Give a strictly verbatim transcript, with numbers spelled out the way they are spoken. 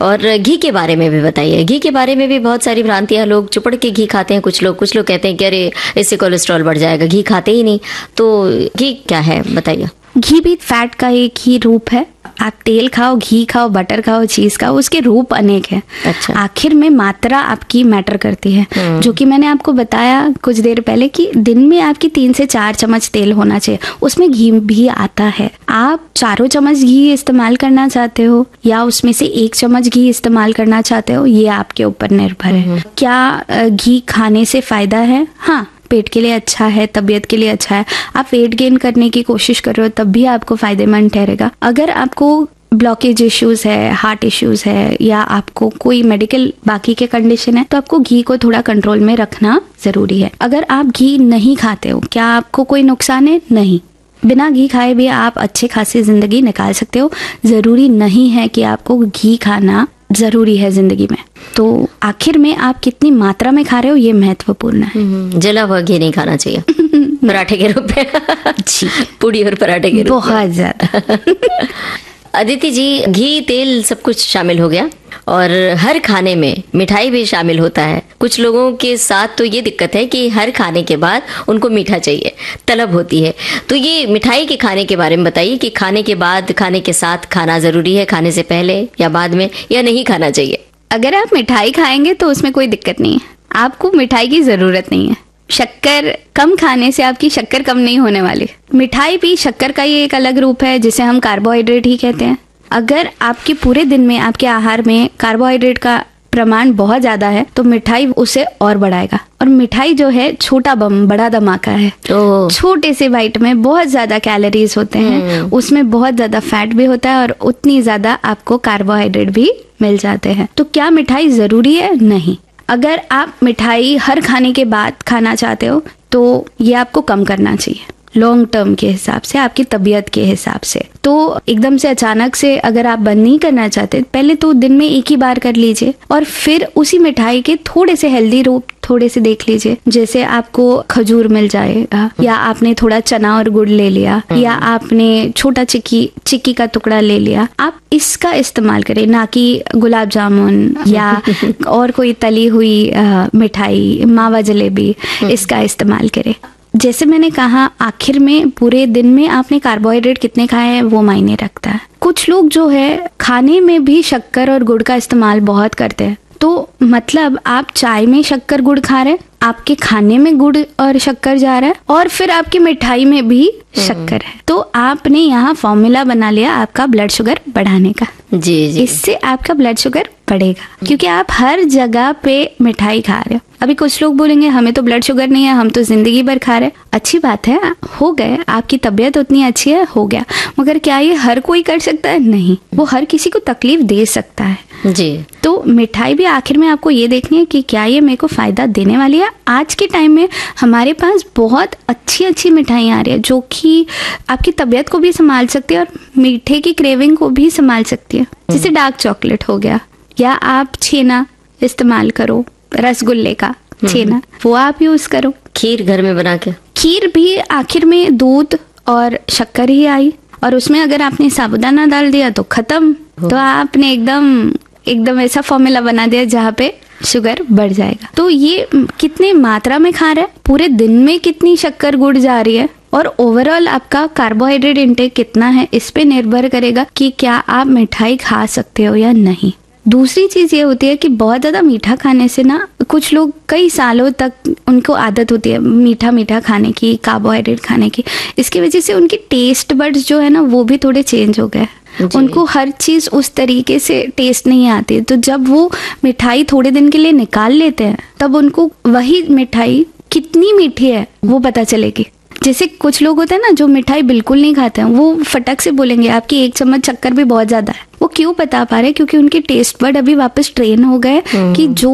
और घी के बारे में भी बताइए। घी के बारे में भी बहुत सारी भ्रांतियां, लोग चुपड़ के घी खाते हैं, कुछ लोग कुछ लोग कहते हैं कि अरे इससे कोलेस्ट्रॉल बढ़ जाएगा, घी खाते ही नहीं। तो घी क्या है बताइए। घी भी फैट का एक ही रूप है। आप तेल खाओ, घी खाओ, बटर खाओ, चीज खाओ, उसके रूप अनेक है। अच्छा। आखिर में मात्रा आपकी मैटर करती है, जो कि मैंने आपको बताया कुछ देर पहले कि दिन में आपकी तीन से चार चम्मच तेल होना चाहिए, उसमें घी भी आता है। आप चारों चम्मच घी इस्तेमाल करना चाहते हो या उसमें से एक चम्मच घी इस्तेमाल करना चाहते हो, ये आपके ऊपर निर्भर है। क्या घी खाने से फायदा है? हाँ, पेट के लिए अच्छा है, तबीयत के लिए अच्छा है। आप वेट गेन करने की कोशिश कर रहे हो तब भी आपको फायदेमंद ठहरेगा। अगर आपको ब्लॉकेज इश्यूज है, हार्ट इश्यूज है या आपको कोई मेडिकल बाकी के कंडीशन है तो आपको घी को थोड़ा कंट्रोल में रखना जरूरी है। अगर आप घी नहीं खाते हो, क्या आपको कोई नुकसान है? नहीं। बिना घी खाए भी आप अच्छी खासी जिंदगी निकाल सकते हो। जरूरी नहीं है कि आपको घी खाना जरूरी है जिंदगी में। तो आखिर में आप कितनी मात्रा में खा रहे हो, ये महत्वपूर्ण है। जला हुआ घी नहीं खाना चाहिए पराठे के रूप में। जी, पूड़ी और पराठे के रूप में बहुत ज्यादा। अदिति जी, घी तेल सब कुछ शामिल हो गया और हर खाने में मिठाई भी शामिल होता है। कुछ लोगों के साथ तो ये दिक्कत है कि हर खाने के बाद उनको मीठा चाहिए, तलब होती है। तो ये मिठाई के खाने के बारे में बताइए कि खाने के बाद, खाने के साथ खाना जरूरी है, खाने से पहले या बाद में, या नहीं खाना चाहिए? अगर आप मिठाई खाएंगे तो उसमें कोई दिक्कत नहीं है, आपको मिठाई की जरूरत नहीं है। शक्कर कम खाने से आपकी शक्कर कम नहीं होने वाली। मिठाई भी शक्कर का ही एक अलग रूप है जिसे हम कार्बोहाइड्रेट ही कहते हैं। अगर आपके पूरे दिन में आपके आहार में कार्बोहाइड्रेट का प्रमाण बहुत ज्यादा है तो मिठाई उसे और बढ़ाएगा। और मिठाई जो है छोटा बम बड़ा धमाका है। तो छोटे से बाइट में बहुत ज्यादा कैलोरीज होते हैं, उसमें बहुत ज्यादा फैट भी होता है और उतनी ज्यादा आपको कार्बोहाइड्रेट भी मिल जाते हैं। तो क्या मिठाई जरूरी है? नहीं। अगर आप मिठाई हर खाने के बाद खाना चाहते हो तो ये आपको कम करना चाहिए, लॉन्ग टर्म के हिसाब से, आपकी तबीयत के हिसाब से। तो एकदम से अचानक से अगर आप बंद नहीं करना चाहते, पहले तो दिन में एक ही बार कर लीजिए और फिर उसी मिठाई के थोड़े से हेल्दी रूप थोड़े से देख लीजिए। जैसे आपको खजूर मिल जाएगा, या आपने थोड़ा चना और गुड़ ले लिया, या आपने छोटा चिक्की चिक्की का टुकड़ा ले लिया। आप इसका इस्तेमाल करें, ना कि गुलाब जामुन या और कोई तली हुई मिठाई, मावा जलेबी, इसका इस्तेमाल करें। जैसे मैंने कहा, आखिर में पूरे दिन में आपने कार्बोहाइड्रेट कितने खाए हैं वो मायने रखता है। कुछ लोग जो है खाने में भी शक्कर और गुड़ का इस्तेमाल बहुत करते हैं। तो मतलब आप चाय में शक्कर गुड़ खा रहे हैं, आपके खाने में गुड़ और शक्कर जा रहा है और फिर आपकी मिठाई में भी शक्कर है। तो आपने यहाँ फॉर्मूला बना लिया आपका ब्लड शुगर बढ़ाने का। जी जी। इससे आपका ब्लड शुगर बढ़ेगा क्योंकि आप हर जगह पे मिठाई खा रहे हो। अभी कुछ लोग बोलेंगे हमें तो ब्लड शुगर नहीं है, हम तो जिंदगी भर खा रहे हैं। अच्छी बात है, हो गए, आपकी तबीयत उतनी अच्छी है, हो गया। मगर क्या ये हर कोई कर सकता है? नहीं, वो हर किसी को तकलीफ दे सकता है। जी। तो मिठाई भी आखिर में आपको ये देखनी है कि क्या ये मेरे को फायदा देने वाली है। आज के टाइम में हमारे पास बहुत अच्छी अच्छी मिठाइयाँ आ रही है जो कि आपकी तबीयत को भी संभाल सकती है और मीठे की क्रेविंग को भी संभाल सकती है। जैसे डार्क चॉकलेट हो गया, या आप छेना इस्तेमाल करो, रसगुल्ले का छेना, वो आप यूज करो। खीर घर में बना के, खीर भी आखिर में दूध और शक्कर ही आई और उसमें अगर आपने साबुदाना डाल दिया तो खत्म। तो आपने एकदम एकदम ऐसा फॉर्मूला बना दिया जहाँ पे शुगर बढ़ जाएगा। तो ये कितने मात्रा में खा रहे हैं, पूरे दिन में कितनी शक्कर गुड़ जा रही है और ओवरऑल आपका कार्बोहाइड्रेट इंटेक कितना है, इस पे निर्भर करेगा कि क्या आप मिठाई खा सकते हो या नहीं। दूसरी चीज ये होती है कि बहुत ज्यादा मीठा खाने से ना कुछ लोग कई सालों तक उनको आदत होती है मीठा मीठा खाने की, कार्बोहाइड्रेट खाने की। इसकी वजह से उनकी टेस्ट बड्स जो है ना वो भी थोड़े चेंज हो गए। उनको हर चीज उस तरीके से टेस्ट नहीं आती। तो जब वो मिठाई थोड़े दिन के लिए निकाल लेते हैं तब उनको वही मिठाई कितनी मीठी है वो पता चलेगी। जैसे कुछ लोग होते हैं ना जो मिठाई बिल्कुल नहीं खाते हैं, वो फटक से बोलेंगे आपकी एक चम्मच शक्कर भी बहुत ज्यादा है। वो क्यों बता पा रहे? क्योंकि उनके टेस्ट बड अभी वापस ट्रेन हो गए कि जो